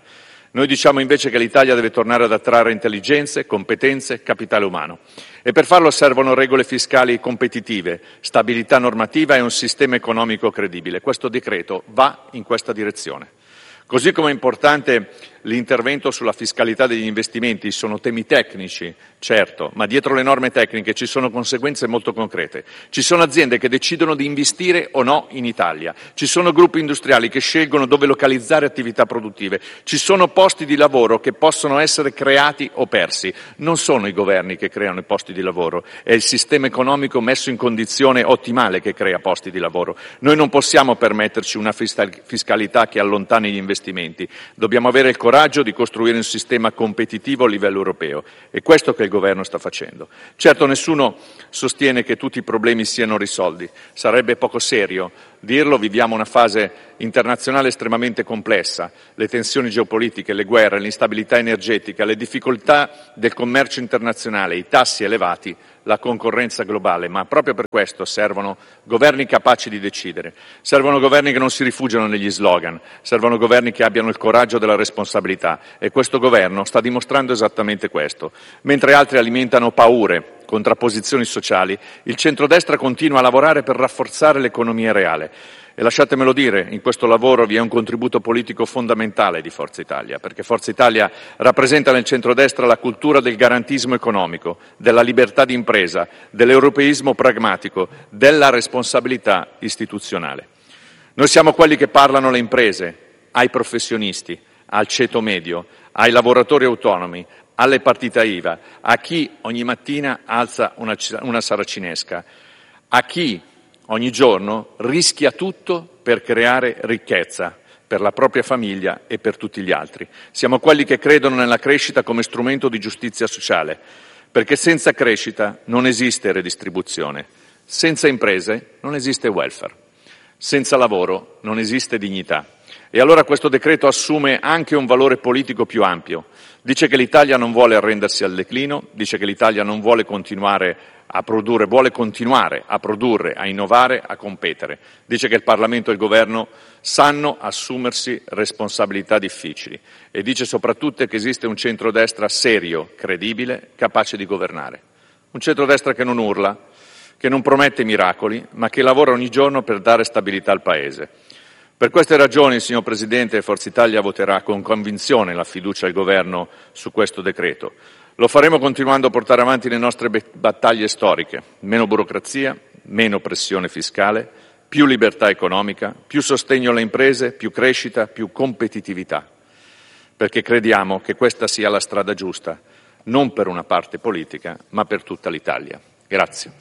Noi diciamo invece che l'Italia deve tornare ad attrarre intelligenze, competenze, capitale umano. E per farlo servono regole fiscali competitive, stabilità normativa e un sistema economico credibile. Questo decreto va in questa direzione. Così come è importante l'intervento sulla fiscalità degli investimenti, sono temi tecnici, certo, ma dietro le norme tecniche ci sono conseguenze molto concrete. Ci sono aziende che decidono di investire o no in Italia, ci sono gruppi industriali che scelgono dove localizzare attività produttive, ci sono posti di lavoro che possono essere creati o persi. Non sono i governi che creano i posti di lavoro, è il sistema economico messo in condizione ottimale che crea posti di lavoro. Noi non possiamo permetterci una fiscalità che allontani gli investimenti, dobbiamo avere il coraggio di costruire un sistema competitivo a livello europeo. È questo che il Governo sta facendo. Certo, nessuno sostiene che tutti i problemi siano risolti. Sarebbe poco serio dirlo, viviamo una fase internazionale estremamente complessa. Le tensioni geopolitiche, le guerre, l'instabilità energetica, le difficoltà del commercio internazionale, i tassi elevati, la concorrenza globale, ma proprio per questo servono governi capaci di decidere, servono governi che non si rifugiano negli slogan, servono governi che abbiano il coraggio della responsabilità e questo governo sta dimostrando esattamente questo. Mentre altri alimentano paure, contrapposizioni sociali, il centrodestra continua a lavorare per rafforzare l'economia reale. E lasciatemelo dire, in questo lavoro vi è un contributo politico fondamentale di Forza Italia, perché Forza Italia rappresenta nel centrodestra la cultura del garantismo economico, della libertà di impresa, dell'europeismo pragmatico, della responsabilità istituzionale. Noi siamo quelli che parlano alle imprese, ai professionisti, al ceto medio, ai lavoratori autonomi, alle partite I V A, a chi ogni mattina alza una, una saracinesca, a chi ogni giorno rischia tutto per creare ricchezza per la propria famiglia e per tutti gli altri. Siamo quelli che credono nella crescita come strumento di giustizia sociale, perché senza crescita non esiste redistribuzione, senza imprese non esiste welfare, senza lavoro non esiste dignità. E allora questo decreto assume anche un valore politico più ampio. Dice che l'Italia non vuole arrendersi al declino, dice che l'Italia non vuole continuare a produrre, vuole continuare a produrre, a innovare, a competere. Dice che il Parlamento e il Governo sanno assumersi responsabilità difficili e dice soprattutto che esiste un centrodestra serio, credibile, capace di governare. Un centrodestra che non urla, che non promette miracoli, ma che lavora ogni giorno per dare stabilità al Paese. Per queste ragioni, signor Presidente, Forza Italia voterà con convinzione la fiducia al Governo su questo decreto. Lo faremo continuando a portare avanti le nostre battaglie storiche, meno burocrazia, meno pressione fiscale, più libertà economica, più sostegno alle imprese, più crescita, più competitività, perché crediamo che questa sia la strada giusta, non per una parte politica, ma per tutta l'Italia. Grazie.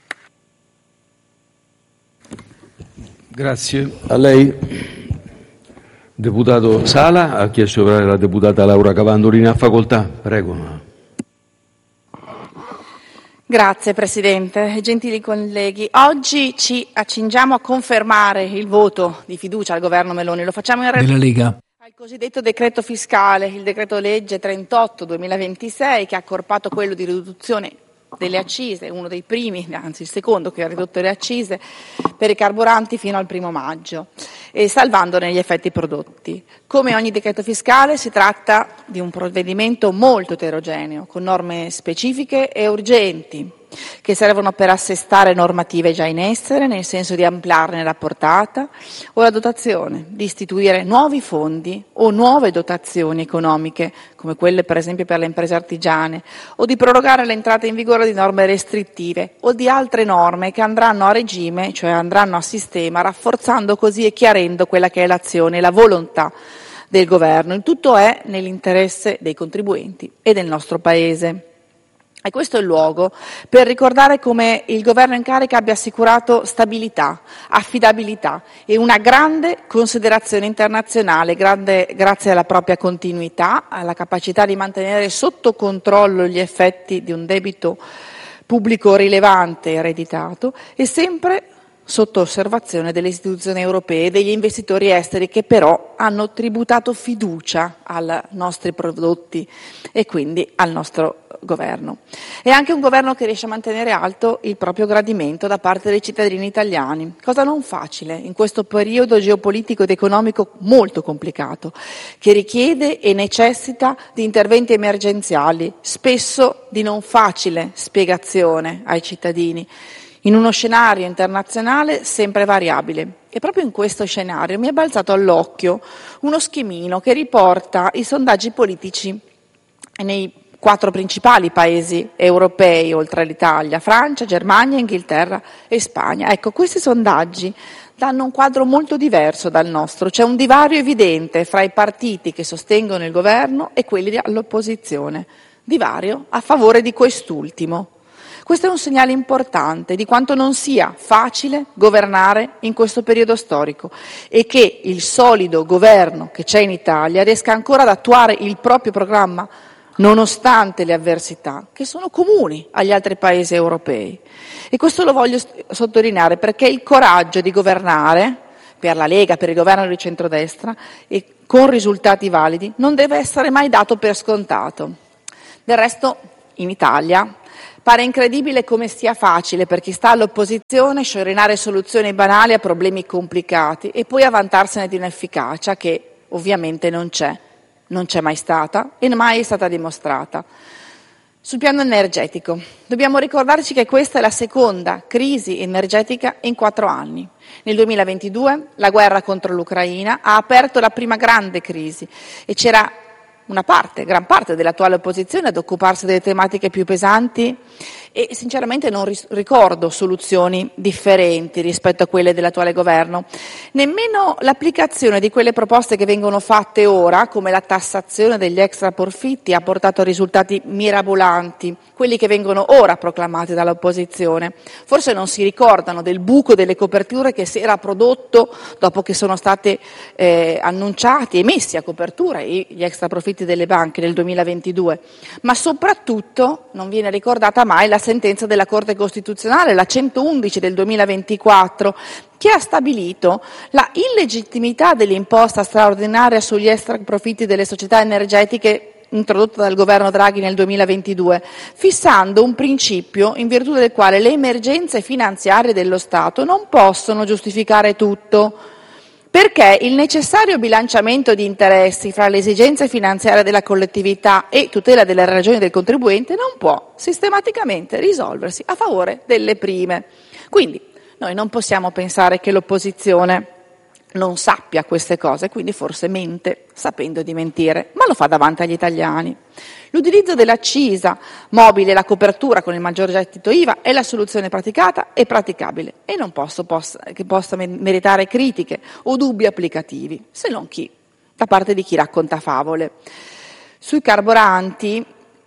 Grazie a lei. Deputato Sala, ha chiesto di parlare la deputata Laura Cavandolini, a facoltà. Prego. Grazie Presidente, gentili colleghi. Oggi ci accingiamo a confermare il voto di fiducia al governo Meloni. Lo facciamo in della Lega. Al cosiddetto decreto fiscale, il decreto legge trentotto duemilaventisei, che ha accorpato quello di riduzione delle accise, uno dei primi, anzi il secondo che ha ridotto le accise per i carburanti fino al primo maggio, e salvandone gli effetti prodotti. Come ogni decreto fiscale si tratta di un provvedimento molto eterogeneo, con norme specifiche e urgenti, che servono per assestare normative già in essere, nel senso di ampliarne la portata o la dotazione, di istituire nuovi fondi o nuove dotazioni economiche, come quelle per esempio per le imprese artigiane, o di prorogare l'entrata in vigore di norme restrittive o di altre norme che andranno a regime, cioè andranno a sistema, rafforzando così e chiarendo quella che è l'azione e la volontà del governo. Il tutto è nell'interesse dei contribuenti e del nostro Paese. E questo è il luogo per ricordare come il governo in carica abbia assicurato stabilità, affidabilità e una grande considerazione internazionale, grande, grazie alla propria continuità, alla capacità di mantenere sotto controllo gli effetti di un debito pubblico rilevante e ereditato, e sempre sotto osservazione delle istituzioni europee e degli investitori esteri che però hanno tributato fiducia ai nostri prodotti e quindi al nostro governo. È anche un governo che riesce a mantenere alto il proprio gradimento da parte dei cittadini italiani, cosa non facile in questo periodo geopolitico ed economico molto complicato, che richiede e necessita di interventi emergenziali, spesso di non facile spiegazione ai cittadini, in uno scenario internazionale sempre variabile. E proprio in questo scenario mi è balzato all'occhio uno schemino che riporta i sondaggi politici nei quattro principali paesi europei, oltre all'Italia: Francia, Germania, Inghilterra e Spagna. Ecco, questi sondaggi danno un quadro molto diverso dal nostro. C'è un divario evidente fra i partiti che sostengono il governo e quelli all'opposizione, divario a favore di quest'ultimo. Questo è un segnale importante di quanto non sia facile governare in questo periodo storico e che il solido governo che c'è in Italia riesca ancora ad attuare il proprio programma nonostante le avversità che sono comuni agli altri paesi europei. E questo lo voglio sottolineare perché il coraggio di governare per la Lega, per il governo di centrodestra e con risultati validi non deve essere mai dato per scontato. Del resto in Italia pare incredibile come sia facile per chi sta all'opposizione sciorinare soluzioni banali a problemi complicati e poi avvantarsene di un'efficacia che ovviamente non c'è, non c'è mai stata e mai è stata dimostrata. Sul piano energetico, dobbiamo ricordarci che questa è la seconda crisi energetica in quattro anni. Nel duemilaventidue la guerra contro l'Ucraina ha aperto la prima grande crisi e c'era una parte, gran parte dell'attuale opposizione ad occuparsi delle tematiche più pesanti e sinceramente non ris- ricordo soluzioni differenti rispetto a quelle dell'attuale governo. Nemmeno l'applicazione di quelle proposte che vengono fatte ora, come la tassazione degli extra profitti, ha portato a risultati mirabolanti, quelli che vengono ora proclamati dall'opposizione. Forse non si ricordano del buco delle coperture che si era prodotto dopo che sono state eh, annunciati e messi a copertura gli extra profitti delle banche nel duemilaventidue, ma soprattutto non viene ricordata mai la sentenza della Corte Costituzionale, la centoundici del duemilaventiquattro, che ha stabilito la illegittimità dell'imposta straordinaria sugli extra profitti delle società energetiche introdotta dal governo Draghi nel duemilaventidue, fissando un principio in virtù del quale le emergenze finanziarie dello Stato non possono giustificare tutto, perché il necessario bilanciamento di interessi fra le esigenze finanziarie della collettività e tutela delle ragioni del contribuente non può sistematicamente risolversi a favore delle prime. Quindi noi non possiamo pensare che l'opposizione non sappia queste cose, quindi forse mente sapendo di mentire, ma lo fa davanti agli italiani. L'utilizzo dell'accisa mobile e la copertura con il maggior gettito I V A è la soluzione praticata e praticabile e non posso, possa, che possa meritare critiche o dubbi applicativi, se non chi, da parte di chi racconta favole. Sui carburanti,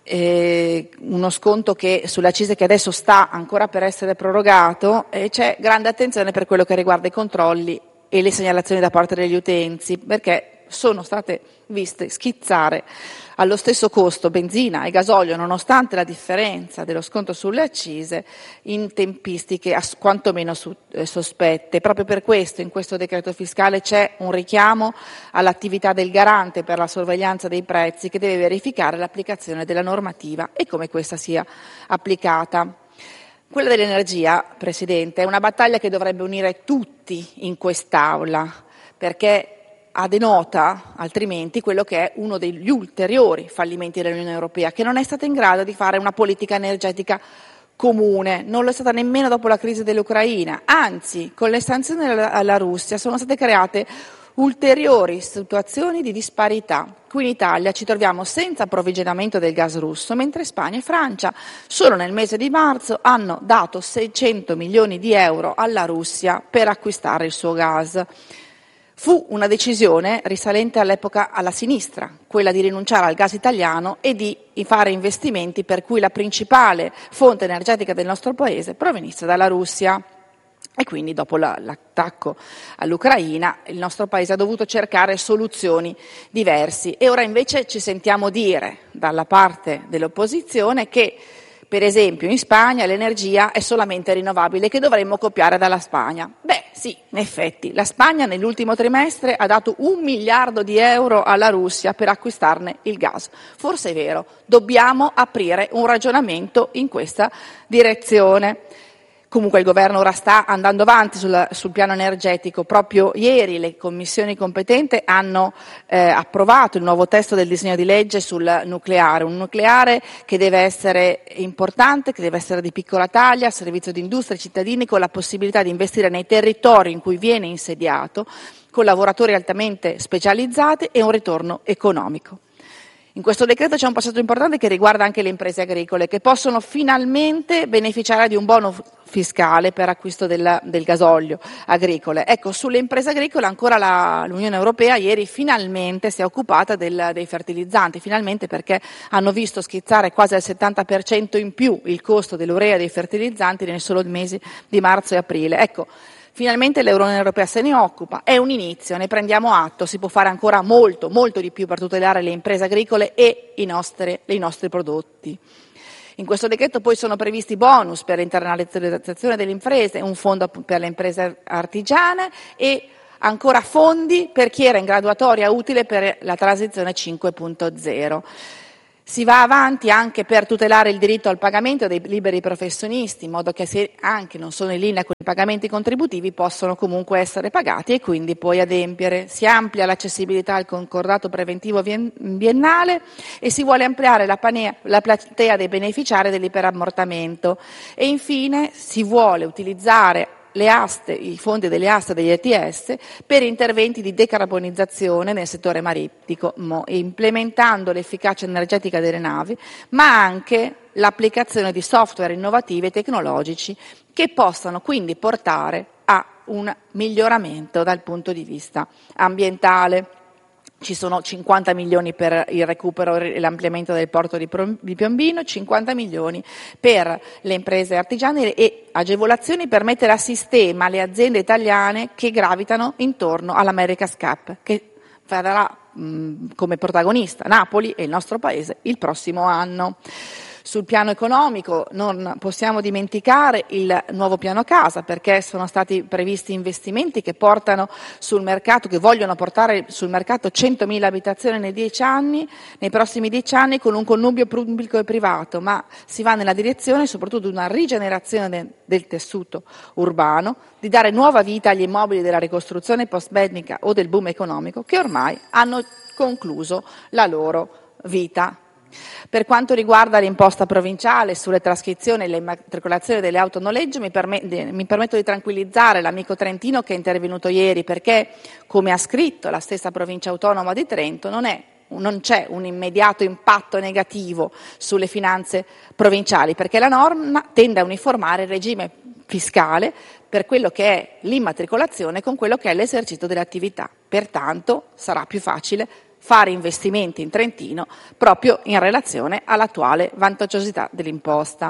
eh, uno sconto che sulle accise che adesso sta ancora per essere prorogato, eh, c'è grande attenzione per quello che riguarda i controlli e le segnalazioni da parte degli utenti, perché sono state viste schizzare allo stesso costo benzina e gasolio, nonostante la differenza dello sconto sulle accise, in tempistiche quantomeno su, eh, sospette. Proprio per questo in questo decreto fiscale c'è un richiamo all'attività del garante per la sorveglianza dei prezzi che deve verificare l'applicazione della normativa e come questa sia applicata. Quella dell'energia, Presidente, è una battaglia che dovrebbe unire tutti in quest'Aula, perché denota altrimenti quello che è uno degli ulteriori fallimenti dell'Unione Europea, che non è stata in grado di fare una politica energetica comune, non lo è stata nemmeno dopo la crisi dell'Ucraina, anzi con le sanzioni alla Russia sono state create ulteriori situazioni di disparità. Qui in Italia ci troviamo senza approvvigionamento del gas russo, mentre Spagna e Francia solo nel mese di marzo hanno dato seicento milioni di euro alla Russia per acquistare il suo gas. Fu una decisione risalente all'epoca alla sinistra, quella di rinunciare al gas italiano e di fare investimenti per cui la principale fonte energetica del nostro paese provenisse dalla Russia. E quindi dopo la, l'attacco all'Ucraina il nostro Paese ha dovuto cercare soluzioni diverse e ora invece ci sentiamo dire dalla parte dell'opposizione che per esempio in Spagna l'energia è solamente rinnovabile, che dovremmo copiare dalla Spagna. Beh sì, in effetti la Spagna nell'ultimo trimestre ha dato un miliardo di euro alla Russia per acquistarne il gas. Forse è vero, dobbiamo aprire un ragionamento in questa direzione. Comunque il governo ora sta andando avanti sul, sul piano energetico. Proprio ieri le commissioni competenti hanno eh, approvato il nuovo testo del disegno di legge sul nucleare, un nucleare che deve essere importante, che deve essere di piccola taglia, a servizio di industria e cittadini, con la possibilità di investire nei territori in cui viene insediato, con lavoratori altamente specializzati e un ritorno economico. In questo decreto c'è un passaggio importante che riguarda anche le imprese agricole, che possono finalmente beneficiare di un bono fiscale per acquisto del, del gasolio agricole. Ecco, sulle imprese agricole ancora la, l'Unione Europea ieri finalmente si è occupata del, dei fertilizzanti, finalmente, perché hanno visto schizzare quasi al settanta per cento in più il costo dell'urea e dei fertilizzanti nei soli mesi di marzo e aprile. Ecco, finalmente l'Unione Europea se ne occupa, è un inizio, ne prendiamo atto, si può fare ancora molto, molto di più per tutelare le imprese agricole e i nostri, i nostri prodotti. In questo decreto poi sono previsti bonus per l'internalizzazione delle imprese, un fondo per le imprese artigiane e ancora fondi per chi era in graduatoria utile per la transizione cinque punto zero. Si va avanti anche per tutelare il diritto al pagamento dei liberi professionisti, in modo che se anche non sono in linea con i pagamenti contributivi possono comunque essere pagati e quindi poi adempiere. Si amplia l'accessibilità al concordato preventivo biennale e si vuole ampliare la, panea, la platea dei beneficiari dell'iperammortamento e infine si vuole utilizzare le aste, i fondi delle aste degli E T S per interventi di decarbonizzazione nel settore marittimo, implementando l'efficacia energetica delle navi, ma anche l'applicazione di software innovativi e tecnologici che possano quindi portare a un miglioramento dal punto di vista ambientale. Ci sono cinquanta milioni per il recupero e l'ampliamento del porto di Piombino, cinquanta milioni per le imprese artigiane e agevolazioni per mettere a sistema le aziende italiane che gravitano intorno all'America's Cup, che farà mh, come protagonista Napoli e il nostro paese il prossimo anno. Sul piano economico non possiamo dimenticare il nuovo piano casa, perché sono stati previsti investimenti che portano sul mercato, che vogliono portare sul mercato centomila abitazioni nei dieci anni, nei prossimi dieci anni, con un connubio pubblico e privato, ma si va nella direzione soprattutto di una rigenerazione de, del tessuto urbano, di dare nuova vita agli immobili della ricostruzione post-bellica o del boom economico, che ormai hanno concluso la loro vita. Per quanto riguarda l'imposta provinciale sulle trascrizioni e le immatricolazioni delle auto a noleggio, mi, permet- mi permetto di tranquillizzare l'amico trentino che è intervenuto ieri, perché, come ha scritto la stessa provincia autonoma di Trento, non è non c'è un immediato impatto negativo sulle finanze provinciali, perché la norma tende a uniformare il regime fiscale per quello che è l'immatricolazione con quello che è l'esercizio dell'attività. Pertanto sarà più facile fare investimenti in Trentino proprio in relazione all'attuale vantaggiosità dell'imposta.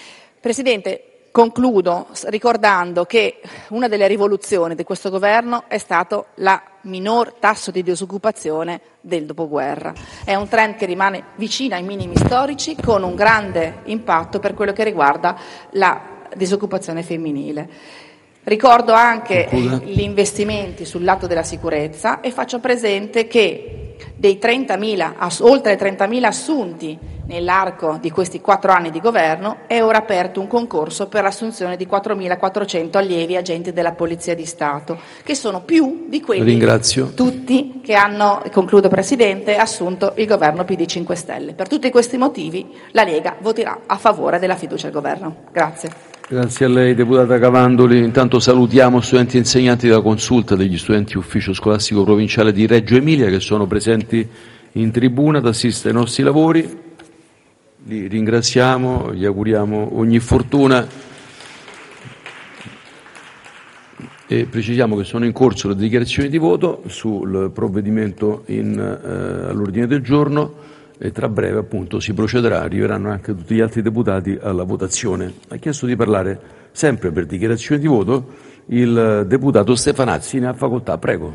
Presidente, concludo ricordando che una delle rivoluzioni di questo governo è stato la minor tasso di disoccupazione del dopoguerra. È un trend che rimane vicino ai minimi storici, con un grande impatto per quello che riguarda la disoccupazione femminile. Ricordo anche gli investimenti sul lato della sicurezza e faccio presente che dei trentamila, oltre trentamila assunti nell'arco di questi quattro anni di governo, è ora aperto un concorso per l'assunzione di quattromilaquattrocento allievi agenti della Polizia di Stato, che sono più di quelli Ringrazio. tutti che hanno, concludo Presidente, assunto il governo P D cinque Stelle. Per tutti questi motivi la Lega voterà a favore della fiducia al governo. Grazie. Grazie a lei, deputata Cavandoli. Intanto salutiamo studenti e insegnanti della consulta degli studenti ufficio scolastico provinciale di Reggio Emilia che sono presenti in tribuna ad assistere ai nostri lavori. Li ringraziamo, gli auguriamo ogni fortuna e precisiamo che sono in corso le dichiarazioni di voto sul provvedimento in, eh, all'ordine del giorno. E tra breve appunto si procederà, arriveranno anche tutti gli altri deputati alla votazione. Ha chiesto di parlare sempre per dichiarazione di voto il deputato Stefanazzi, ne ha facoltà, prego.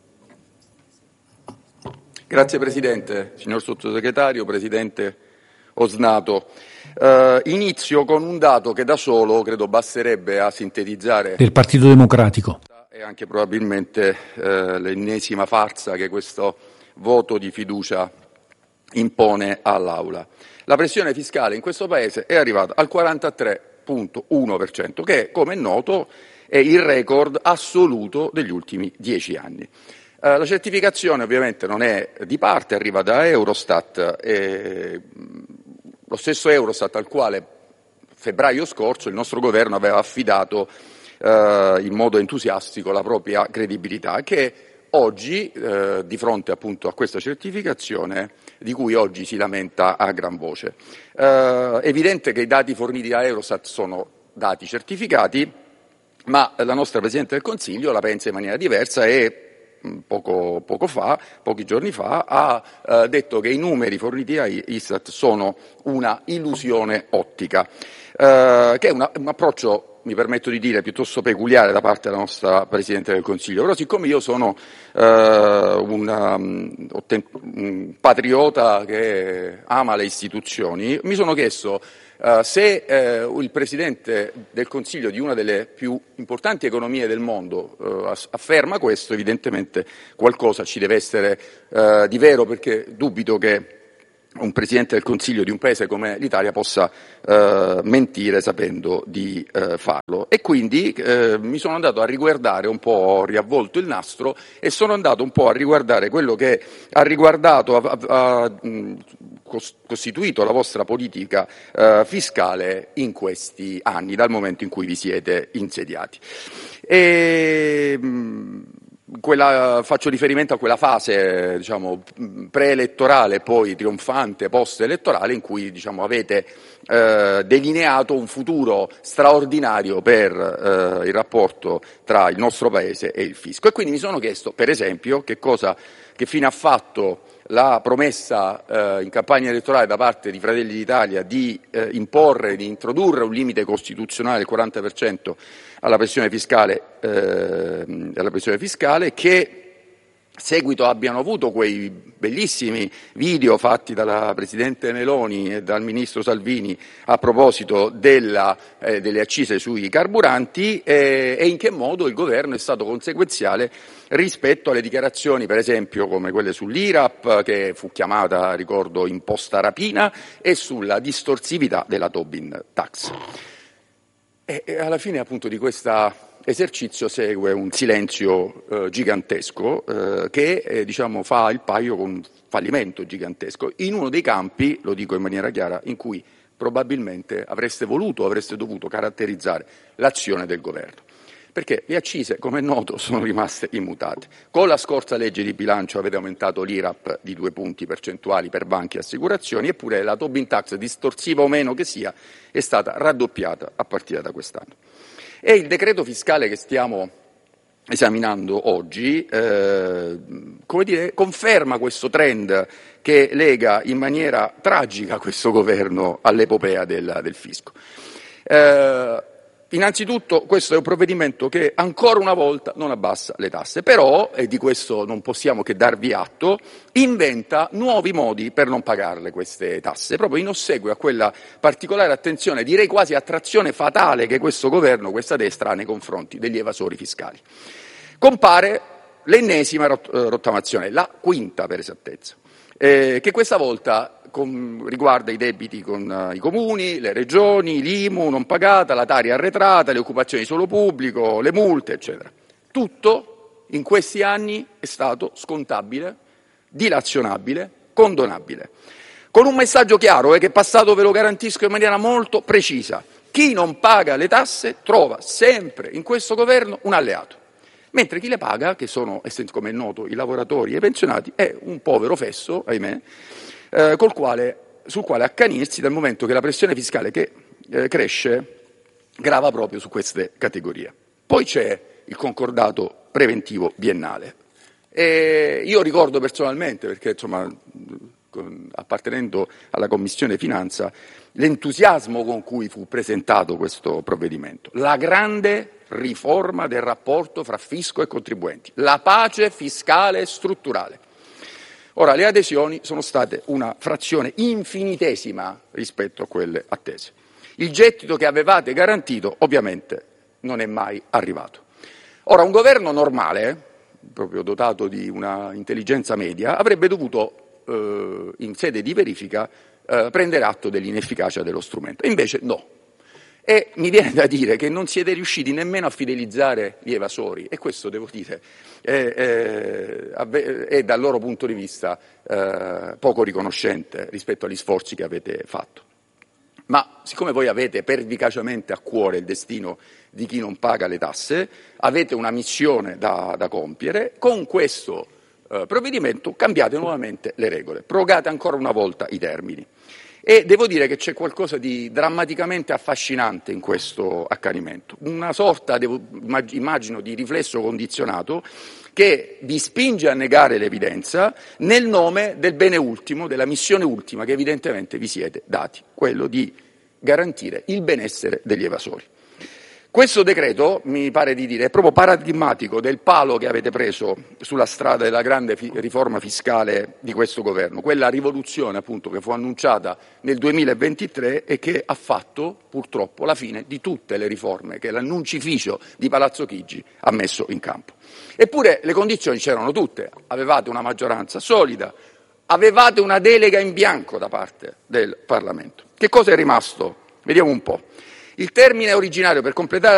Grazie Presidente, signor Sottosegretario, Presidente osnato. Uh, inizio con un dato che da solo credo basterebbe a sintetizzare del Partito Democratico e anche probabilmente uh, l'ennesima farsa che questo voto di fiducia impone all'Aula. La pressione fiscale in questo Paese è arrivata al quarantatré virgola uno per cento, che come è noto è il record assoluto degli ultimi dieci anni. Uh, la certificazione ovviamente non è di parte, arriva da Eurostat e lo stesso Eurostat al quale febbraio scorso il nostro governo aveva affidato eh, in modo entusiastico la propria credibilità, che oggi, eh, di fronte appunto a questa certificazione, di cui oggi si lamenta a gran voce. È eh, evidente che i dati forniti da Eurostat sono dati certificati, ma la nostra Presidente del Consiglio la pensa in maniera diversa e Poco, poco fa, pochi giorni fa, ha eh, detto che i numeri forniti da Istat sono una illusione ottica, eh, che è una, un approccio, mi permetto di dire, piuttosto peculiare da parte della nostra Presidente del Consiglio. Però siccome io sono eh, una, un patriota che ama le istituzioni, mi sono chiesto Uh, se uh, il Presidente del Consiglio di una delle più importanti economie del mondo uh, afferma questo, evidentemente qualcosa ci deve essere uh, di vero, perché dubito che un Presidente del Consiglio di un paese come l'Italia possa uh, mentire sapendo di uh, farlo. E quindi uh, mi sono andato a riguardare un po', ho riavvolto il nastro e sono andato un po' a riguardare quello che ha riguardato, ha, ha, ha costituito la vostra politica uh, fiscale in questi anni, dal momento in cui vi siete insediati. E, mh, Quella, faccio riferimento a quella fase, diciamo, preelettorale, poi trionfante, post-elettorale, in cui, diciamo, avete eh, delineato un futuro straordinario per eh, il rapporto tra il nostro Paese e il fisco. E quindi mi sono chiesto, per esempio, che cosa, che fine ha fatto la promessa eh, in campagna elettorale da parte di Fratelli d'Italia di eh, imporre, di introdurre un limite costituzionale del quaranta per cento alla pressione fiscale, eh, alla pressione fiscale, che seguito abbiano avuto quei bellissimi video fatti dalla Presidente Meloni e dal Ministro Salvini a proposito della, eh, delle accise sui carburanti, eh, e in che modo il Governo è stato conseguenziale rispetto alle dichiarazioni, per esempio, come quelle sull'I R A P, che fu chiamata, ricordo, imposta rapina, e sulla distorsività della Tobin Tax. E, e alla fine, appunto, di questo esercizio segue un silenzio eh, gigantesco eh, che eh, diciamo, fa il paio con un fallimento gigantesco in uno dei campi, lo dico in maniera chiara, in cui probabilmente avreste voluto, avreste dovuto caratterizzare l'azione del governo. Perché le accise, come è noto, sono rimaste immutate. Con la scorsa legge di bilancio avete aumentato l'I R A P di due punti percentuali per banche e assicurazioni, eppure la Tobin Tax, distorsiva o meno che sia, è stata raddoppiata a partire da quest'anno. E il decreto fiscale che stiamo esaminando oggi, eh, come dire, conferma questo trend che lega in maniera tragica questo governo all'epopea del, del fisco. Eh, Innanzitutto questo è un provvedimento che ancora una volta non abbassa le tasse, però, e di questo non possiamo che darvi atto, inventa nuovi modi per non pagarle queste tasse, proprio in ossequio a quella particolare attenzione, direi quasi attrazione fatale che questo governo, questa destra ha nei confronti degli evasori fiscali. Compare l'ennesima rot- rottamazione, la quinta per esattezza, eh, che questa volta Con, riguarda i debiti con uh, i comuni, le regioni, l'I M U non pagata, la Tari arretrata, le occupazioni di suolo pubblico, le multe, eccetera. Tutto in questi anni è stato scontabile, dilazionabile, condonabile. Con un messaggio chiaro, eh, che è passato, ve lo garantisco, in maniera molto precisa. Chi non paga le tasse trova sempre in questo governo un alleato, mentre chi le paga, che sono, come è noto, i lavoratori e i pensionati, è un povero fesso, ahimè, Eh, col quale, sul quale accanirsi, dal momento che la pressione fiscale che eh, cresce grava proprio su queste categorie. Poi c'è il concordato preventivo biennale. E io ricordo personalmente, perché insomma, con, appartenendo alla Commissione Finanza, l'entusiasmo con cui fu presentato questo provvedimento, la grande riforma del rapporto fra fisco e contribuenti, la pace fiscale strutturale. Ora, le adesioni sono state una frazione infinitesima rispetto a quelle attese. Il gettito che avevate garantito ovviamente non è mai arrivato. Ora, un governo normale, proprio dotato di una intelligenza media, avrebbe dovuto eh, in sede di verifica eh, prendere atto dell'inefficacia dello strumento. Invece no. E mi viene da dire che non siete riusciti nemmeno a fidelizzare gli evasori, e questo, devo dire, è, è, è dal loro punto di vista eh, poco riconoscente rispetto agli sforzi che avete fatto. Ma siccome voi avete pervicacemente a cuore il destino di chi non paga le tasse, avete una missione da, da compiere, con questo eh, provvedimento cambiate nuovamente le regole, prorogate ancora una volta i termini. E devo dire che c'è qualcosa di drammaticamente affascinante in questo accanimento, una sorta, devo, immagino, di riflesso condizionato che vi spinge a negare l'evidenza nel nome del bene ultimo, della missione ultima che evidentemente vi siete dati, quello di garantire il benessere degli evasori. Questo decreto, mi pare di dire, è proprio paradigmatico del palo che avete preso sulla strada della grande fi- riforma fiscale di questo governo, quella rivoluzione appunto che fu annunciata nel duemilaventitré e che ha fatto purtroppo la fine di tutte le riforme che l'annuncificio di Palazzo Chigi ha messo in campo. Eppure le condizioni c'erano tutte, avevate una maggioranza solida, avevate una delega in bianco da parte del Parlamento. Che cosa è rimasto? Vediamo un po'. Il termine originario per completare